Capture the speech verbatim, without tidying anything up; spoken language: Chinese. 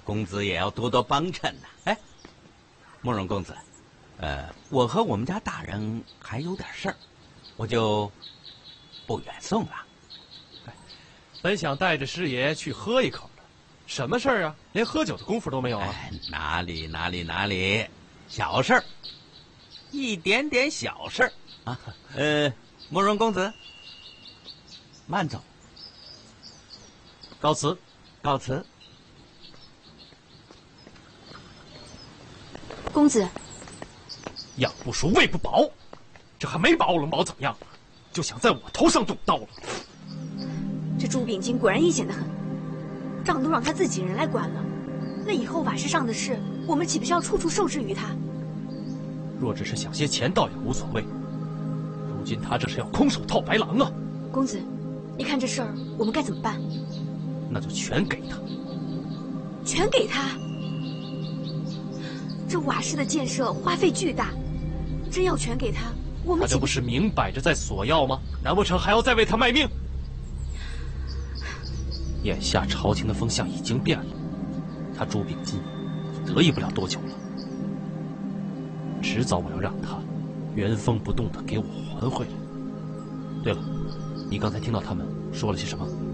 公子也要多多帮衬呐。哎，慕容公子，呃，我和我们家大人还有点事儿，我就不远送了。 哎，本想带着师爷去喝一口的，什么事儿啊？连喝酒的功夫都没有啊！ 哎，哪里哪里哪里，小事儿，一点点小事儿啊。呃，慕容公子，慢走。 告辞， 告辞。 公子， 养不熟，喂不饱，这还没把我龙宝怎么样，就想在我头上动刀了。 这朱秉金果然阴险得很，账都让他自己人来管了，那以后瓦市上的事，我们岂不是要处处受制于他？ 若只是想些钱，倒也无所谓。如今他这是要空手套白狼啊！ 公子，你看这事儿，我们该怎么办？ 那就全给他。 全给他？这瓦市的建设花费巨大，真要全给他，我们他这不是明摆着在索要吗？难不成还要再为他卖命？眼下朝廷的风向已经变了，他朱秉金也得意不了多久了。迟早我要让他原封不动的给我还回来。对了，你刚才听到他们说了些什么？